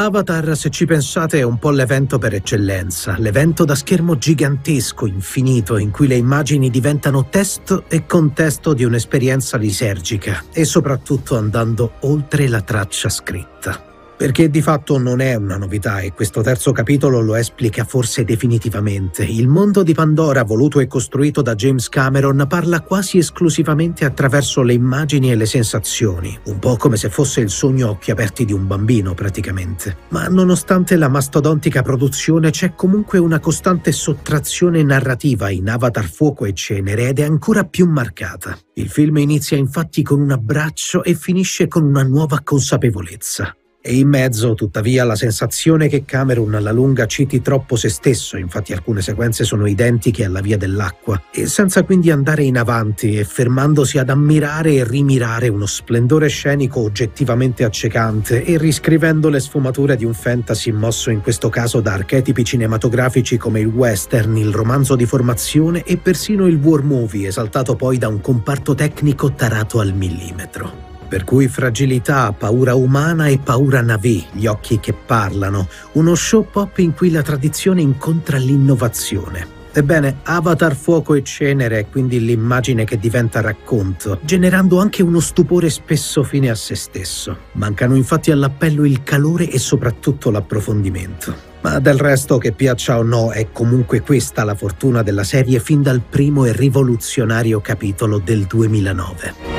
Avatar, se ci pensate, è un po' l'evento per eccellenza, l'evento da schermo gigantesco, infinito, in cui le immagini diventano testo e contesto di un'esperienza lisergica, e soprattutto andando oltre la traccia scritta. Perché di fatto non è una novità, e questo terzo capitolo lo esplica forse definitivamente. Il mondo di Pandora, voluto e costruito da James Cameron, parla quasi esclusivamente attraverso le immagini e le sensazioni, un po' come se fosse il sogno a occhi aperti di un bambino praticamente. Ma nonostante la mastodontica produzione, c'è comunque una costante sottrazione narrativa in Avatar Fuoco e Cenere, ed è ancora più marcata. Il film inizia infatti con un abbraccio e finisce con una nuova consapevolezza. E in mezzo, tuttavia, la sensazione che Cameron alla lunga citi troppo se stesso, infatti alcune sequenze sono identiche alla Via dell'Acqua, e senza quindi andare in avanti e fermandosi ad ammirare e rimirare uno splendore scenico oggettivamente accecante e riscrivendo le sfumature di un fantasy mosso in questo caso da archetipi cinematografici come il western, il romanzo di formazione e persino il war movie, esaltato poi da un comparto tecnico tarato al millimetro. Per cui fragilità, paura umana e paura Na'vi, gli occhi che parlano, uno show pop in cui la tradizione incontra l'innovazione. Ebbene, Avatar Fuoco e Cenere è quindi l'immagine che diventa racconto, generando anche uno stupore spesso fine a se stesso. Mancano infatti all'appello il calore e soprattutto l'approfondimento. Ma del resto, che piaccia o no, è comunque questa la fortuna della serie fin dal primo e rivoluzionario capitolo del 2009.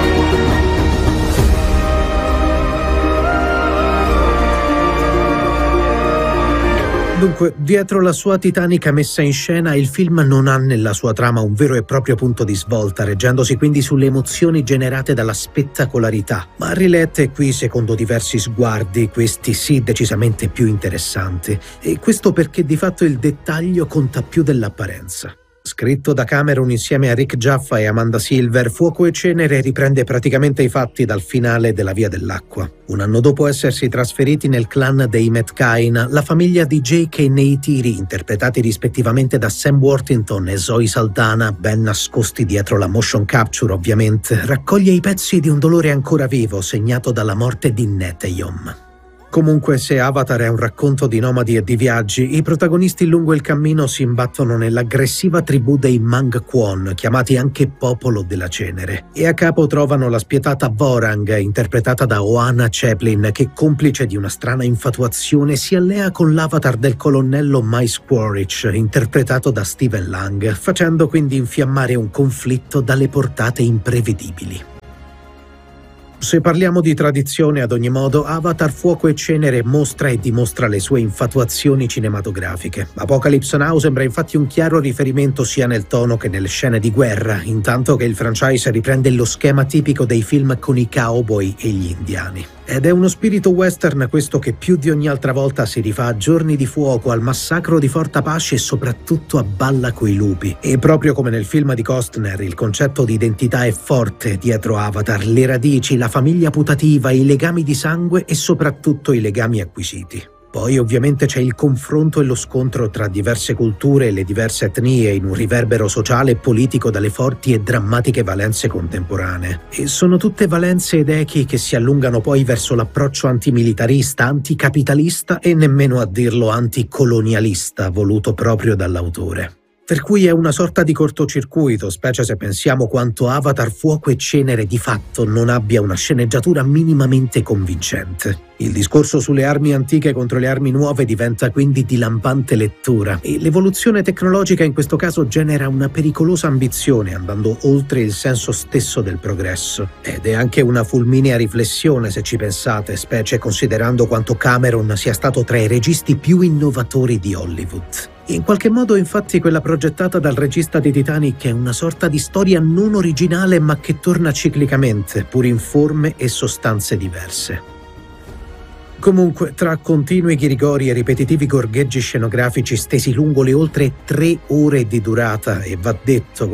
Dunque, dietro la sua titanica messa in scena, il film non ha nella sua trama un vero e proprio punto di svolta, reggendosi quindi sulle emozioni generate dalla spettacolarità, ma rilette qui secondo diversi sguardi, questi sì decisamente più interessanti, e questo perché di fatto il dettaglio conta più dell'apparenza. Scritto da Cameron insieme a Rick Jaffa e Amanda Silver, Fuoco e Cenere riprende praticamente i fatti dal finale della Via dell'Acqua. Un anno dopo essersi trasferiti nel clan dei Metcain, la famiglia di Jake e Neytiri, interpretati rispettivamente da Sam Worthington e Zoe Saldana, ben nascosti dietro la motion capture ovviamente, raccoglie i pezzi di un dolore ancora vivo segnato dalla morte di Neteyom. Comunque, se Avatar è un racconto di nomadi e di viaggi, i protagonisti lungo il cammino si imbattono nell'aggressiva tribù dei Mang Kwon, chiamati anche Popolo della Cenere, e a capo trovano la spietata Vorang, interpretata da Oana Chaplin, che, complice di una strana infatuazione, si allea con l'avatar del colonnello Mice Quaritch, interpretato da Stephen Lang, facendo quindi infiammare un conflitto dalle portate imprevedibili. Se parliamo di tradizione, ad ogni modo, Avatar Fuoco e Cenere mostra e dimostra le sue infatuazioni cinematografiche. Apocalypse Now sembra infatti un chiaro riferimento sia nel tono che nelle scene di guerra, intanto che il franchise riprende lo schema tipico dei film con i cowboy e gli indiani. Ed è uno spirito western questo che più di ogni altra volta si rifà a Giorni di Fuoco, al massacro di Fort Apache e soprattutto a Balla coi lupi. E proprio come nel film di Costner, il concetto di identità è forte dietro Avatar, le radici, la famiglia putativa, i legami di sangue e soprattutto i legami acquisiti. Poi ovviamente c'è il confronto e lo scontro tra diverse culture e le diverse etnie in un riverbero sociale e politico dalle forti e drammatiche valenze contemporanee. E sono tutte valenze ed echi che si allungano poi verso l'approccio antimilitarista, anticapitalista e nemmeno a dirlo anticolonialista voluto proprio dall'autore. Per cui è una sorta di cortocircuito, specie se pensiamo quanto Avatar Fuoco e Cenere di fatto non abbia una sceneggiatura minimamente convincente. Il discorso sulle armi antiche contro le armi nuove diventa quindi di lampante lettura e l'evoluzione tecnologica in questo caso genera una pericolosa ambizione andando oltre il senso stesso del progresso. Ed è anche una fulminea riflessione se ci pensate, specie considerando quanto Cameron sia stato tra i registi più innovatori di Hollywood. In qualche modo, infatti, quella progettata dal regista di Titanic è una sorta di storia non originale ma che torna ciclicamente, pur in forme e sostanze diverse. Comunque, tra continui ghirigori e ripetitivi gorgheggi scenografici stesi lungo le oltre 3 ore di durata, e va detto